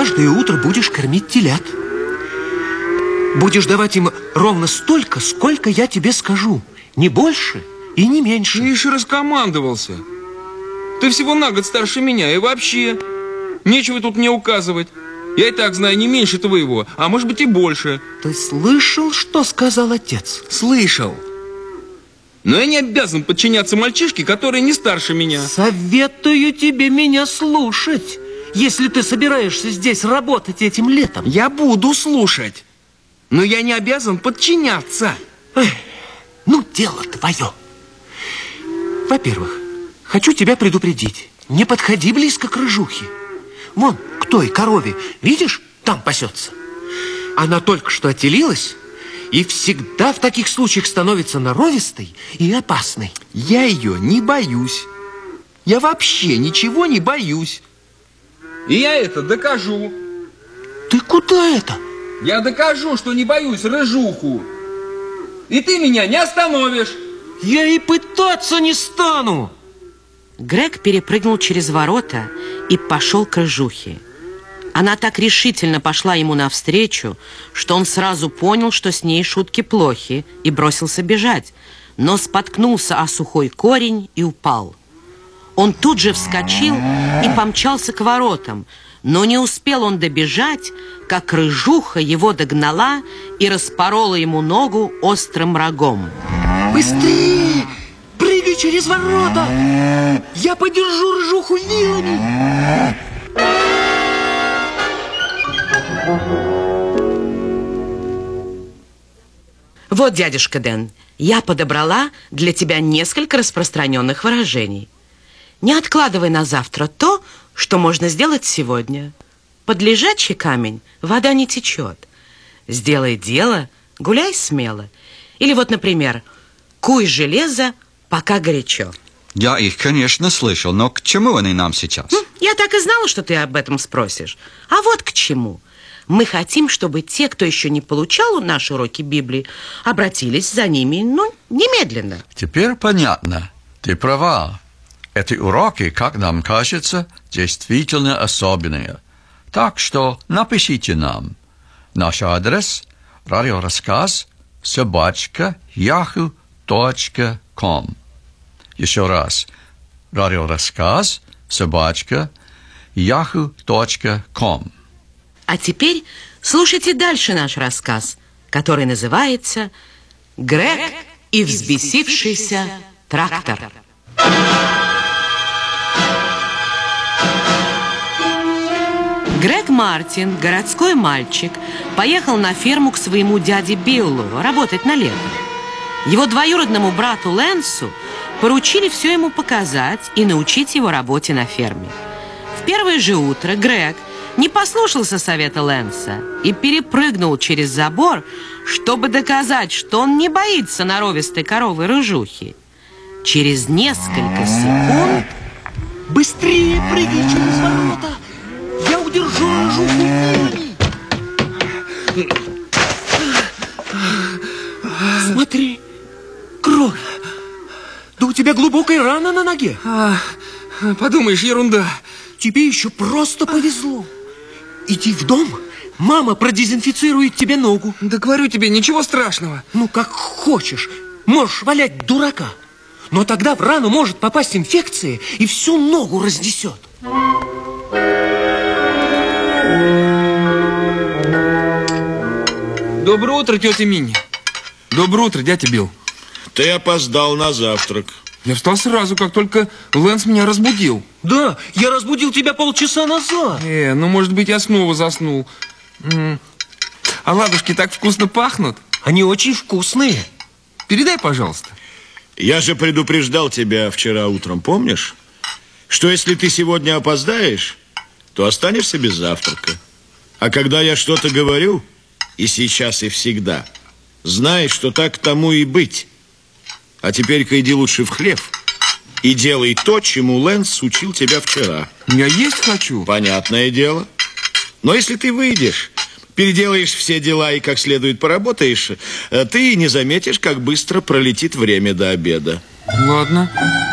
каждое утро будешь кормить телят. Будешь давать им ровно столько, сколько я тебе скажу. Не больше и не меньше. Ты еще раскомандовался. Ты всего на год старше меня. И вообще, нечего тут мне указывать. Я и так знаю не меньше твоего, а может быть и больше. Ты слышал, что сказал отец? Слышал. Но я не обязан подчиняться мальчишке, который не старше меня. Советую тебе меня слушать, если ты собираешься здесь работать этим летом. Я буду слушать, но я не обязан подчиняться. Эх, ну, дело твое. Во-первых, хочу тебя предупредить. Не подходи близко к рыжухе. Вон, к той корове, видишь, там пасется. Она только что отелилась и всегда в таких случаях становится норовистой и опасной. Я ее не боюсь. Я вообще ничего не боюсь. И я это докажу. Ты куда это? Я докажу, что не боюсь рыжуху. И ты меня не остановишь. Я и пытаться не стану. Грег перепрыгнул через ворота и пошел к рыжухе. Она так решительно пошла ему навстречу, что он сразу понял, что с ней шутки плохи, и бросился бежать, но споткнулся о сухой корень и упал. Он тут же вскочил и помчался к воротам, но не успел он добежать, как рыжуха его догнала и распорола ему ногу острым рогом. Быстрее! Прыгай через ворота! Я подержу рыжуху вилами! Вот, дядюшка Дэн, я подобрала для тебя несколько распространенных выражений. Не откладывай на завтра то, что можно сделать сегодня. Под лежачий камень вода не течет. Сделай дело, гуляй смело. Или вот, например, куй железо, пока горячо. Я их, конечно, слышал, но к чему они нам сейчас? Я так и знала, что ты об этом спросишь. А вот к чему. Мы хотим, чтобы те, кто еще не получал наши уроки Библии, обратились за ними, немедленно. Теперь понятно. Ты права. Эти уроки, как нам кажется, действительно особенные. Так что напишите нам. Наш адрес – radioraskaz@yahoo.com. Еще раз. radioraskaz@yahoo.com. А теперь слушайте дальше наш рассказ, который называется «Грег и взбесившийся трактор». Грег Мартин, городской мальчик, поехал на ферму к своему дяде Биллу работать на лето. Его двоюродному брату Лэнсу поручили все ему показать и научить его работе на ферме. В первое же утро Грег не послушался совета Лэнса и перепрыгнул через забор, чтобы доказать, что он не боится норовистой коровы рыжухи. Через несколько секунд... Быстрее прыгай через ворота! Я удержу рыжуху вилами! Смотри, кровь! Да у тебя глубокая рана на ноге. Подумаешь, ерунда. Тебе еще просто повезло. Иди в дом, мама продезинфицирует тебе ногу. Да говорю тебе, ничего страшного. Ну, как хочешь. Можешь валять дурака. Но тогда в рану может попасть инфекция и всю ногу разнесет. Доброе утро, тетя Минни. Доброе утро, дядя Билл. Ты опоздал на завтрак. Я встал сразу, как только Лэнс меня разбудил. Да, я разбудил тебя полчаса назад. Ну, может быть, я снова заснул. А ладушки так вкусно пахнут. Они очень вкусные. Передай, пожалуйста. Я же предупреждал тебя вчера утром, помнишь? Что если ты сегодня опоздаешь, то останешься без завтрака. А когда я что-то говорю, и сейчас, и всегда, знай, что так тому и быть. А теперь-ка иди лучше в хлев и делай то, чему Лэнс учил тебя вчера. Я есть хочу. Понятное дело. Но если ты выйдешь, переделаешь все дела и как следует поработаешь, ты не заметишь, как быстро пролетит время до обеда. Ладно.